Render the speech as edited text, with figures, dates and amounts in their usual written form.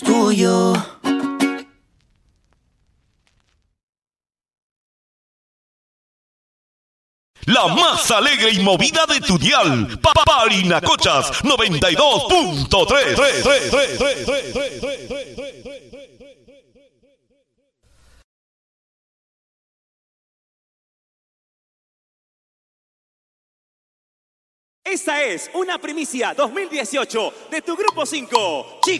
tuyo. La más alegre y movida de tu dial. Parinacochas 92.3. Esta es una primicia 2018 de tu Grupo 5.